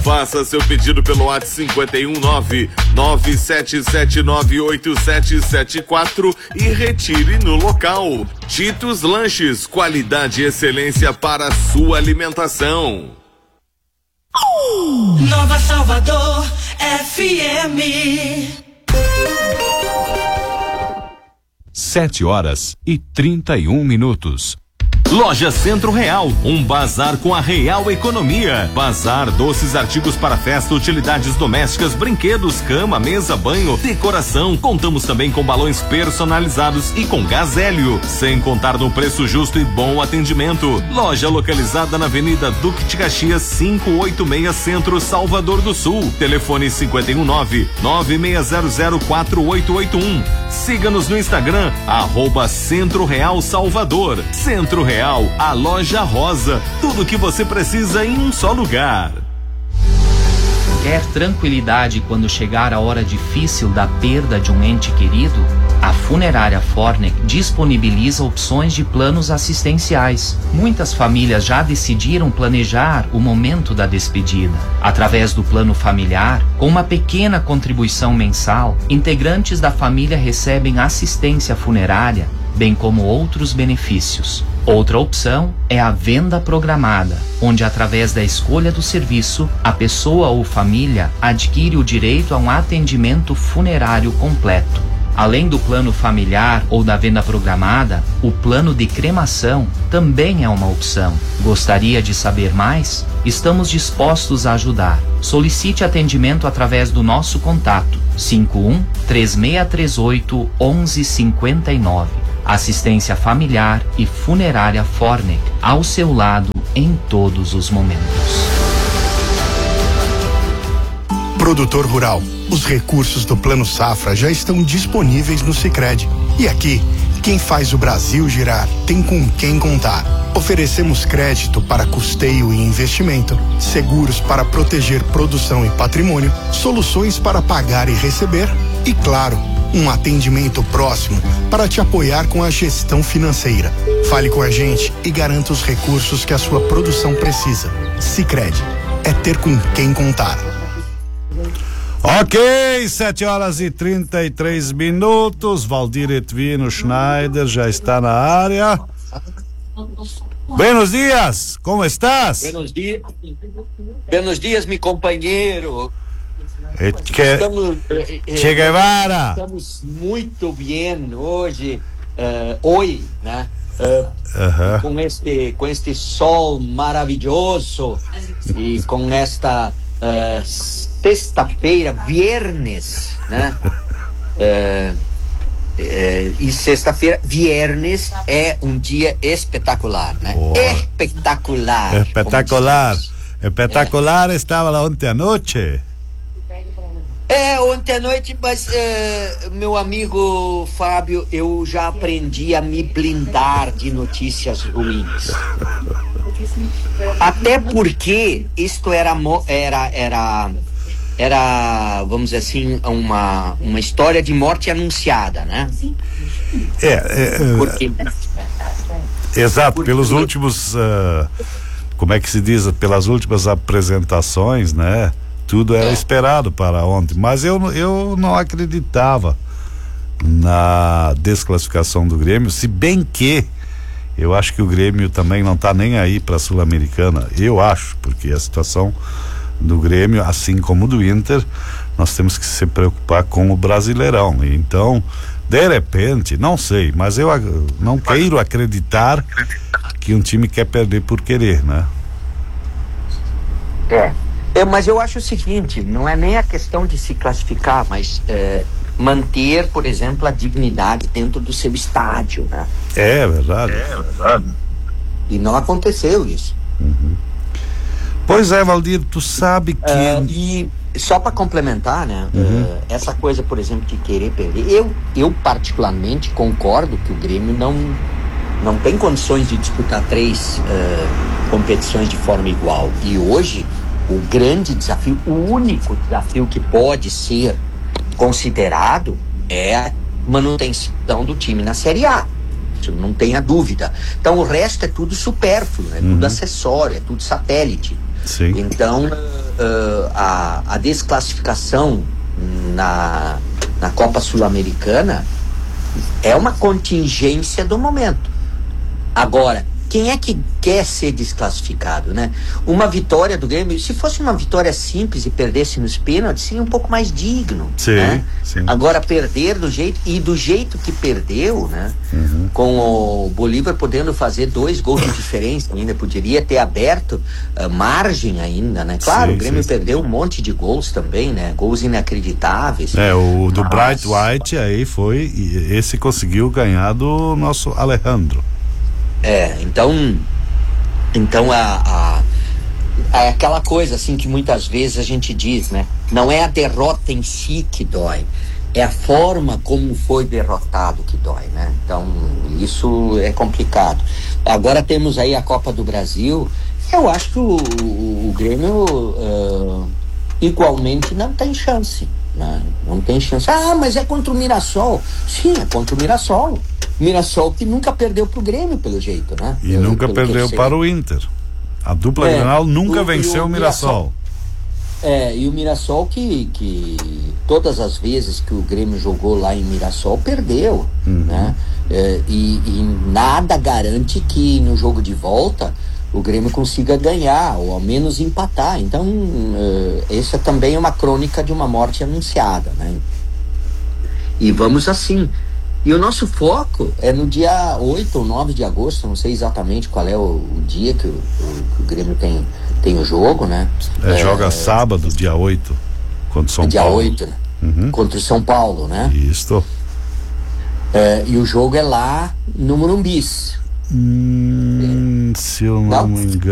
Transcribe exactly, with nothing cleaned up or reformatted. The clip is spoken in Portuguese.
Faça seu pedido pelo WhatsApp cinco um nove, nove sete sete nove oito sete sete quatro e retire no local. Titos Lanches, qualidade e excelência para a sua alimentação. Nova Salvador F M. Sete horas e trinta e um minutos. Loja Centro Real, um bazar com a real economia. Bazar, doces, artigos para festa, utilidades domésticas, brinquedos, cama, mesa, banho, decoração. Contamos também com balões personalizados e com gás hélio, sem contar no preço justo e bom atendimento. Loja localizada na Avenida Duque de Caxias, quinhentos e oitenta e seis, Centro, Salvador do Sul. Telefone cinco um nove, nove seis zero zero, quatro oito oito um. Siga-nos no Instagram, arroba Centro Real Salvador. Centro Real, a loja rosa, tudo que você precisa em um só lugar. Quer tranquilidade quando chegar a hora difícil da perda de um ente querido? A Funerária Fornec disponibiliza opções de planos assistenciais. Muitas famílias já decidiram planejar o momento da despedida. Através do plano familiar, com uma pequena contribuição mensal, integrantes da família recebem assistência funerária, bem como outros benefícios. Outra opção é a venda programada, onde através da escolha do serviço, a pessoa ou família adquire o direito a um atendimento funerário completo. Além do plano familiar ou da venda programada, o plano de cremação também é uma opção. Gostaria de saber mais? Estamos dispostos a ajudar. Solicite atendimento através do nosso contato cinco um, três seis três oito, um um cinco nove. Assistência familiar e funerária Fornec, ao seu lado em todos os momentos. Produtor rural, os recursos do Plano Safra já estão disponíveis no Sicredi. E aqui, quem faz o Brasil girar tem com quem contar. Oferecemos crédito para custeio e investimento, seguros para proteger produção e patrimônio, soluções para pagar e receber e, claro, um atendimento próximo para te apoiar com a gestão financeira. Fale com a gente e garanta os recursos que a sua produção precisa. Sicredi, é ter com quem contar. Ok, sete horas e trinta e três minutos. Valdir Etvino Schneider já está na área. Buenos dias, como estás? Buenos dias, buenos dias, meu companheiro. Que... Estamos, Che Guevara. Estamos muito bem hoje, uh, hoje, né? Uh, uh-huh. com este com este sol maravilhoso e com esta uh, sexta-feira, viernes, né? uh, uh, e sexta-feira, viernes é um dia espetacular, né? Oh. Espetacular. Espetacular. Espetacular é. Estava lá ontem à noite. É, ontem à noite, mas é, meu amigo Fábio, eu já aprendi a me blindar de notícias ruins. Até porque isto era, era, era, era, vamos dizer assim, uma, uma história de morte anunciada, né? É, é, porque, exato, porque, pelos últimos, uh, como é que se diz, pelas últimas apresentações, né? Tudo era esperado para ontem, mas eu, eu não acreditava na desclassificação do Grêmio, se bem que eu acho que o Grêmio também não está nem aí para a Sul-Americana, eu acho, porque a situação do Grêmio, assim como do Inter, nós temos que se preocupar com o Brasileirão. Então, de repente, não sei, mas eu não quero acreditar que um time quer perder por querer, né? É. É, mas eu acho o seguinte, não é nem a questão de se classificar, mas é, manter, por exemplo, a dignidade dentro do seu estádio, né? É verdade. É verdade. E não aconteceu isso. Uhum. Pois é, Valdir, tu sabe que... Uh, e só para complementar, né? Uhum. Uh, essa coisa, por exemplo, de querer perder, eu, eu particularmente concordo que o Grêmio não, não tem condições de disputar três uh, competições de forma igual. E hoje... o grande desafio, o único desafio que pode ser considerado é a manutenção do time na Série A. Isso não tenha dúvida. Então o resto é tudo supérfluo, é uhum. tudo acessório, é tudo satélite. Sim. Então, uh, uh, a, a desclassificação na, na Copa Sul-Americana é uma contingência do momento. Agora, quem é que quer ser desclassificado, né? Uma vitória do Grêmio, se fosse uma vitória simples e perdesse nos pênaltis, seria um pouco mais digno, sim, né? Sim. Agora, perder do jeito, e do jeito que perdeu, né? Uhum. Com o Bolívar podendo fazer dois gols de diferença ainda, poderia ter aberto uh, margem ainda, né? Claro, sim, o Grêmio sim, perdeu sim. um monte de gols também, né? Gols inacreditáveis. É, o do mas... Bright White aí foi, e esse conseguiu ganhar do nosso Alejandro. É, então, então a, a, é aquela coisa assim que muitas vezes a gente diz, né? Não é a derrota em si que dói, é a forma como foi derrotado que dói, né? Então, isso é complicado. Agora temos aí a Copa do Brasil. Eu acho que o, o, o Grêmio uh, igualmente não tem chance, né? Não tem chance. Ah, mas é contra o Mirassol. Sim, é contra o Mirassol. Mirassol que nunca perdeu pro Grêmio, pelo jeito, né? E pelo, nunca pelo perdeu para o Inter. A dupla é, Grenal nunca o, venceu o Mirassol. Mirassol. É, e o Mirassol que, que todas as vezes que o Grêmio jogou lá em Mirassol, perdeu, uhum. né? É, e, e nada garante que no jogo de volta o Grêmio consiga ganhar, ou ao menos empatar. Então, uh, essa também é uma crônica de uma morte anunciada, né? E vamos assim. E o nosso foco é no dia oito ou nove de agosto, não sei exatamente qual é o, o dia que o, o, que o Grêmio tem, tem o jogo, né? É, é, joga sábado, dia oito, contra o São dia Paulo. Dia oito, né? Uhum. Contra o São Paulo, né? Isso. É, e o jogo é lá no Morumbis. Hum, é. Se eu não, não me engano.